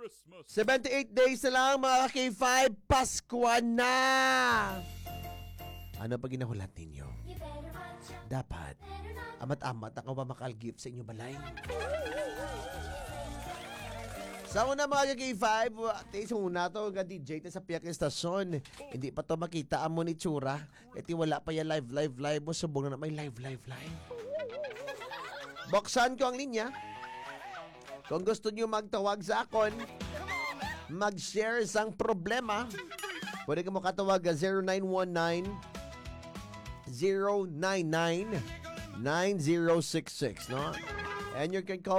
78 days na lang mga K5, Pasko na! Ano pa ginahulat ninyo? Dapat, amat-amat ako ba makal-gift sa inyo balay? Sa una mga K5, sa una to, DJ sa piyak estasyon. Hindi pa to makita ang monitsura. Kasi wala pa yan live mo. Subong na may live. Buksan ko ang linya. Kung gusto nyo magtawag sa akon, mag-share sang problema, pwede ka mo katawag 0919-099-9066, no? And you can call